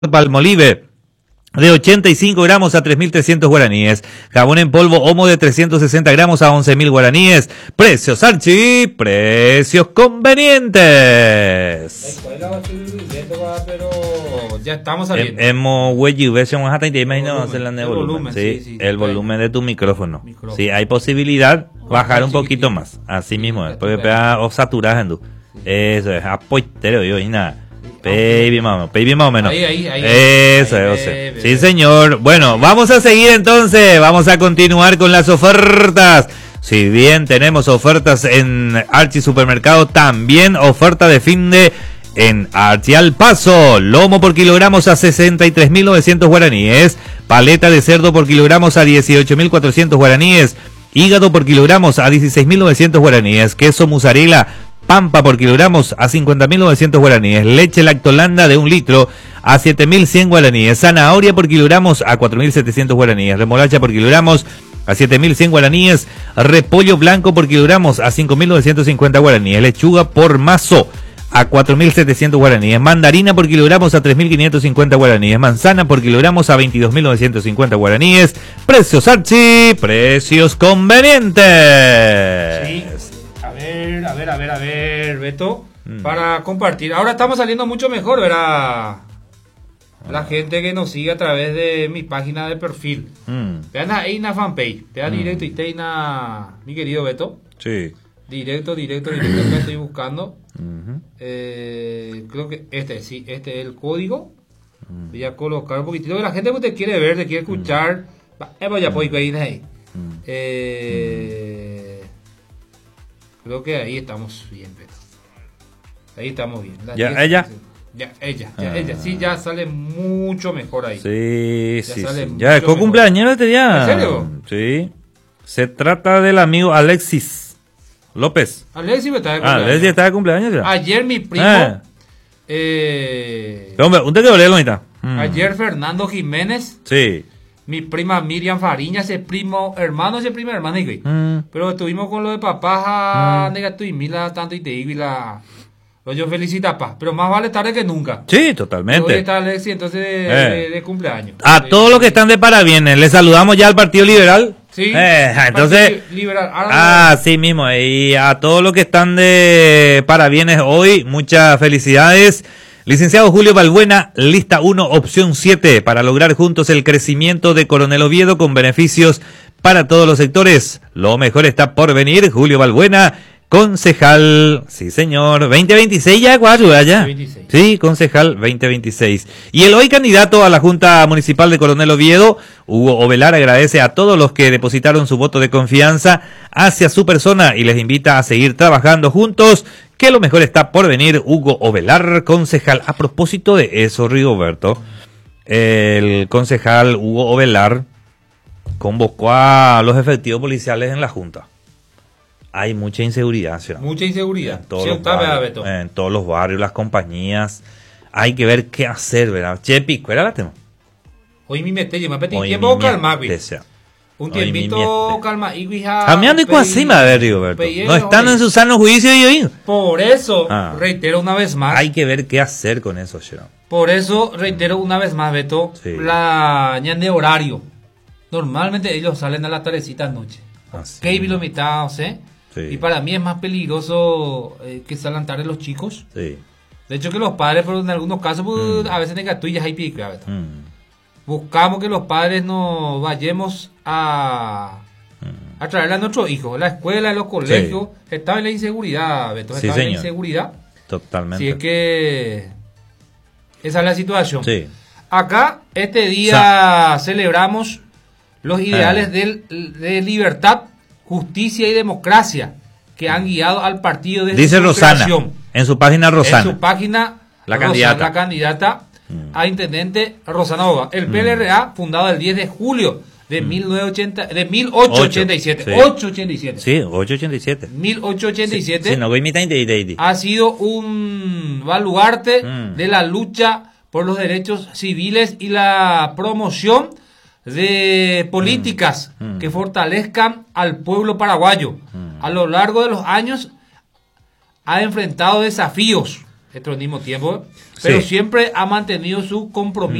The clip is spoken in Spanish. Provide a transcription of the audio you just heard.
Palmolive de 85 gramos a 3.300 guaraníes. Jabón en polvo Omo de 360 gramos a 11.000 guaraníes. Precios Archi, precios convenientes. Pero ya estamos saliendo. Hemos el volumen. Sí, el volumen de tu micrófono. Sí, hay posibilidad bajar un poquito más. Así mismo es. Porque o saturando. Eso es. Apoytero yo y nada. Baby más o menos. Ahí. Eso es. Sí, señor. Bueno, vamos a seguir entonces. Vamos a continuar con las ofertas. Si bien tenemos ofertas en Archi Supermercado, también oferta de fin de en Archi Al Paso. Lomo por kilogramos a 63.900 guaraníes. Paleta de cerdo por kilogramos a 18.400 guaraníes. Hígado por kilogramos a 16.900 guaraníes. Queso mozzarella Pampa por kilogramos a 50.900 guaraníes. Leche Lactolanda de 1 litro a 7.100 guaraníes. Zanahoria por kilogramos a 4.700 guaraníes. Remolacha por kilogramos a 7.100 guaraníes. Repollo blanco por kilogramos a 5.950 guaraníes. Lechuga por mazo a 4.700 guaraníes. Mandarina por kilogramos a 3.550 guaraníes. Manzana por kilogramos a 22.950 guaraníes. Precios Archi, precios convenientes. Sí. A ver, Beto, para compartir. Ahora estamos saliendo mucho mejor, ¿verdad? La gente que nos sigue a través de mi página de perfil. Vean ahí en la fanpage. Vean directo y mi querido Beto. Sí. Directo que estoy buscando. Creo que este es el código. Voy a colocar un poquitito que la gente te quiere ver, te quiere escuchar. Creo que ahí estamos bien, Beto. Ahí estamos bien. Ella. Sí, ya sale mucho mejor ahí. Sí. Ya dejó cumpleaños este día. ¿En serio? Sí. Se trata del amigo Alexis López. Alexis está de cumpleaños. Alexis está de cumpleaños. ¿Verdad? Ayer mi primo. Hombre, un te que bonita. Ayer Fernando Jiménez. Sí. Mi prima Miriam Fariña, ese prima hermana, pero estuvimos con lo de papá, negato y mila, tanto y te digo, y yo felicita, pa, pero más vale tarde que nunca. Sí, totalmente. Hoy está Alexi, entonces de cumpleaños. A todos los que están de parabienes, les saludamos ya al Partido Liberal. Sí, entonces, Partido Liberal. Sí mismo, y a todos los que están de parabienes hoy, muchas felicidades. Licenciado Julio Balbuena, lista 1, opción 7, para lograr juntos el crecimiento de Coronel Oviedo con beneficios para todos los sectores. Lo mejor está por venir. Julio Balbuena, concejal, sí señor, 2026 ya, ya. 26. Sí, concejal 2026. Y el hoy candidato a la Junta Municipal de Coronel Oviedo, Hugo Ovelar, agradece a todos los que depositaron su voto de confianza hacia su persona y les invita a seguir trabajando juntos, que lo mejor está por venir. Hugo Ovelar, concejal. A propósito de eso, Rigoberto, el concejal Hugo Ovelar convocó a los efectivos policiales en la Junta. Hay mucha inseguridad, ¿sí? Mucha inseguridad. En todos los barrios, las compañías. Hay que ver qué hacer, ¿verdad? Chepi, ¿cuál era la tema? Hoy me metí, me pedí tiempo calma, güey. Un tiempito calma y guija. Cambiando y cuasima, a ver, Rigoberto. No están en su sano juicio y por eso, reitero una vez más. Hay que ver qué hacer con eso, Shiro. Por eso, reitero una vez más, Beto, la ñan de horario. Normalmente ellos salen a la tardecita noche. ¿Qué mitad, sí. Y para mí es más peligroso que salgan tarde los chicos. Sí. De hecho, que los padres, pero en algunos casos, pues, a veces tuyas hay pica, Beto. Buscamos que los padres nos vayamos a traerle a nuestros hijos. La escuela, los colegios, estaba en la inseguridad, Beto. Estaba en la inseguridad. Totalmente. Así es que esa es la situación. Sí. Acá, este día celebramos los ideales de libertad, justicia y democracia que han guiado al partido desde dice su Rosana, creación. en su página Rosana. En su página, la candidata a intendente Rosana Ova. El PLRA, fundado el 10 de julio de 1887. 887. Sí, 887. 1887. Sí, no voy a imitar. Ha sido un baluarte de la lucha por los derechos civiles y la promoción de políticas que fortalezcan al pueblo paraguayo. A lo largo de los años ha enfrentado desafíos estos mismo tiempo, pero Sí. siempre ha mantenido su compromiso